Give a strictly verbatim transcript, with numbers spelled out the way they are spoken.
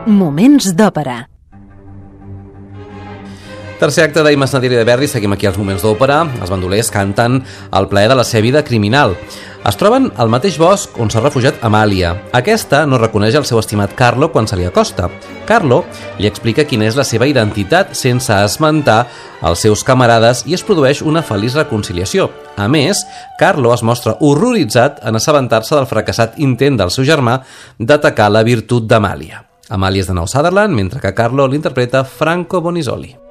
Moments d'òpera. Tercer acte d'Immas Nadiri de Verdi, seguim aquí als Moments d'Òpera. Els bandolers canten el plaer de la seva vida criminal. Es troben al mateix bosc on s'ha refugiat Amàlia. Aquesta no reconeix el seu estimat Carlo quan se li acosta. Carlo li explica quina és la seva identitat sense esmentar els seus camarades i es produeix una feliç reconciliació. A més, Carlo es mostra horroritzat en assabentar-se del fracassat intent del seu germà d'atacar la virtut d'Amàlia. Amàlia és de nou Sutherland, mentre que Carlo l'interpreta Franco Bonisoli.